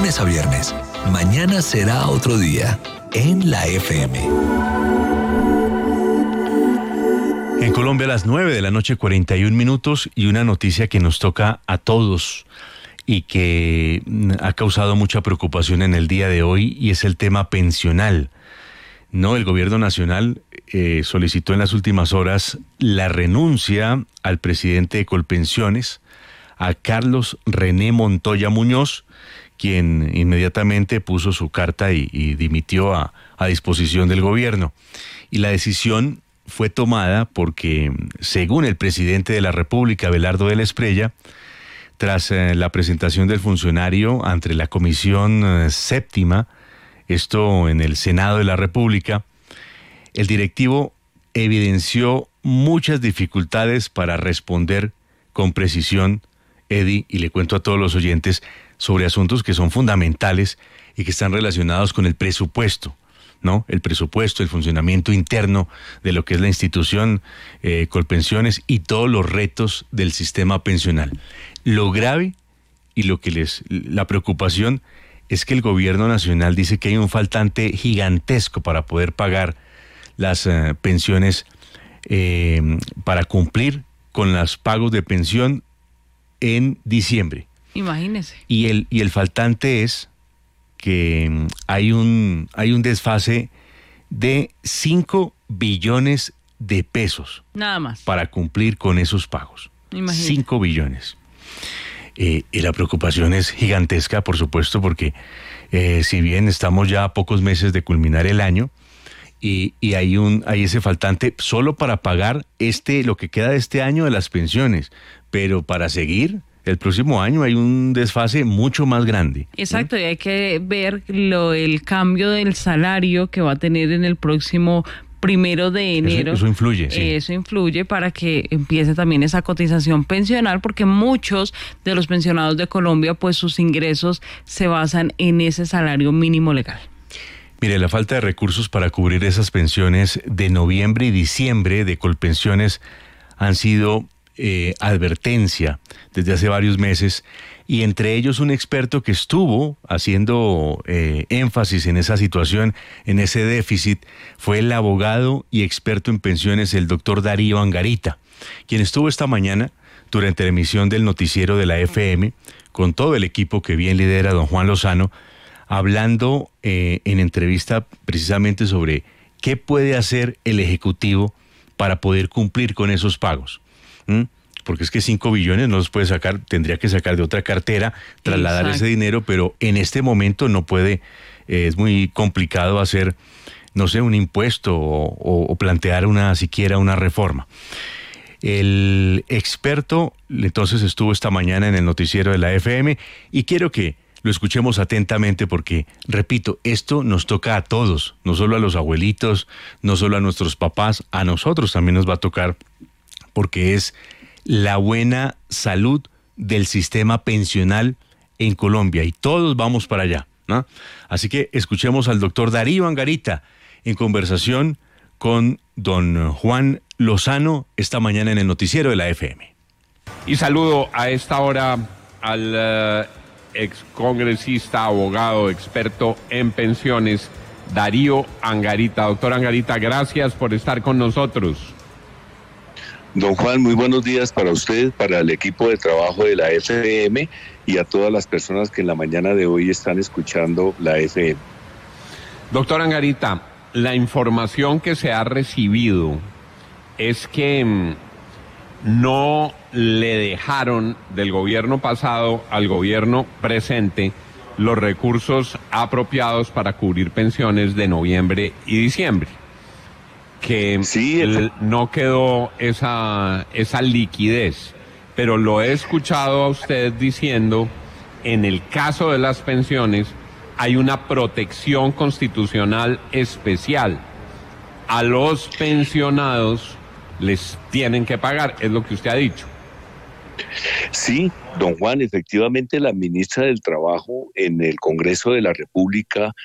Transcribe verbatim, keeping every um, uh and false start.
lunes a viernes. Mañana será otro día en la F M. En Colombia a las nueve de la noche, cuarenta y un minutos, y una noticia que nos toca a todos y que ha causado mucha preocupación en el día de hoy, y es el tema pensional. No, el gobierno nacional eh, solicitó en las últimas horas la renuncia al presidente de Colpensiones, a Carlos René Montoya Muñoz, quien inmediatamente puso su carta y, y dimitió a, a disposición del gobierno. Y la decisión fue tomada porque, según el presidente de la República, Abelardo de la Espriella, tras eh, la presentación del funcionario ante la Comisión eh, Séptima, esto en el Senado de la República, el directivo evidenció muchas dificultades para responder con precisión, Eddie, y le cuento a todos los oyentes, sobre asuntos que son fundamentales y que están relacionados con el presupuesto, ¿no? El presupuesto, el funcionamiento interno de lo que es la institución eh, Colpensiones y todos los retos del sistema pensional. Lo grave y lo que les, la preocupación es que el gobierno nacional dice que hay un faltante gigantesco para poder pagar las eh, pensiones, eh, para cumplir con los pagos de pensión en diciembre. Imagínese. Y el, y el faltante es que hay un, hay un desfase de cinco billones de pesos. Nada más. Para cumplir con esos pagos. Imagínese. cinco billones. Eh, y la preocupación es gigantesca, por supuesto, porque eh, si bien estamos ya a pocos meses de culminar el año, y, y hay un hay ese faltante solo para pagar este lo que queda de este año de las pensiones, pero para seguir el próximo año hay un desfase mucho más grande. Exacto, ¿no? Y hay que ver lo el cambio del salario que va a tener en el próximo primero de enero. Eso, eso influye, sí. Eso influye para que empiece también esa cotización pensional, porque muchos de los pensionados de Colombia, pues sus ingresos se basan en ese salario mínimo legal. Mire, la falta de recursos para cubrir esas pensiones de noviembre y diciembre de Colpensiones han sido eh, advertencia desde hace varios meses, y entre ellos un experto que estuvo haciendo eh, énfasis en esa situación, en ese déficit, fue el abogado y experto en pensiones, el doctor Darío Angarita, quien estuvo esta mañana durante la emisión del noticiero de la F M, con todo el equipo que bien lidera don Juan Lozano, hablando eh, en entrevista precisamente sobre qué puede hacer el Ejecutivo para poder cumplir con esos pagos. ¿Mm? Porque es que cinco billones no los puede sacar, tendría que sacar de otra cartera, trasladar Exacto. ese dinero, pero en este momento no puede, eh, es muy complicado hacer, no sé, un impuesto o, o, o plantear una siquiera una reforma. El experto entonces estuvo esta mañana en el noticiero de la F M, y quiero que lo escuchemos atentamente porque, repito, esto nos toca a todos, no solo a los abuelitos, no solo a nuestros papás, a nosotros también nos va a tocar, porque es la buena salud del sistema pensional en Colombia, y todos vamos para allá, ¿no? Así que escuchemos al doctor Darío Angarita en conversación con don Juan Lozano esta mañana en el noticiero de la F M. Y saludo a esta hora al uh, excongresista, abogado, experto en pensiones, Darío Angarita. Doctor Angarita, gracias por estar con nosotros. Don Juan, muy buenos días para usted, para el equipo de trabajo de la F M y a todas las personas que en la mañana de hoy están escuchando la F M. Doctor Angarita, la información que se ha recibido es que mmm, no le dejaron del gobierno pasado al gobierno presente los recursos apropiados para cubrir pensiones de noviembre y diciembre. Que sí, el... no quedó esa, esa liquidez, pero lo he escuchado a usted diciendo, en el caso de las pensiones, hay una protección constitucional especial. A los pensionados les tienen que pagar, es lo que usted ha dicho. Sí, don Juan, efectivamente la ministra del Trabajo en el Congreso de la República